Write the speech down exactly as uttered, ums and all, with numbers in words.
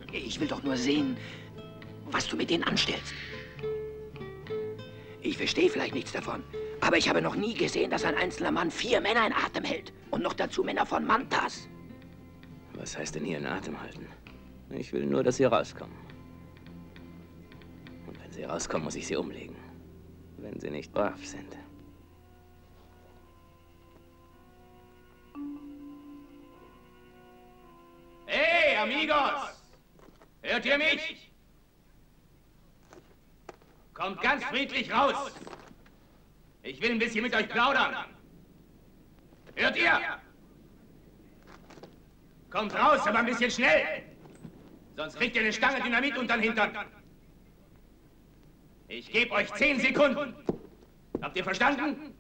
Ich will doch nur sehen, was du mit denen anstellst. Ich verstehe vielleicht nichts davon, aber ich habe noch nie gesehen, dass ein einzelner Mann vier Männer in Atem hält. Und noch dazu Männer von Mantas. Was heißt denn hier in Atem halten? Ich will nur, dass sie rauskommen. Und wenn sie rauskommen, muss ich sie umlegen. Wenn sie nicht brav sind. Hey, amigos! Hört ihr mich? Kommt ganz friedlich raus. Ich will ein bisschen mit euch plaudern. Hört ihr? Kommt raus, aber ein bisschen schnell. Sonst kriegt ihr eine Stange Dynamit unter den Hintern. Ich gebe euch zehn Sekunden. Habt ihr verstanden?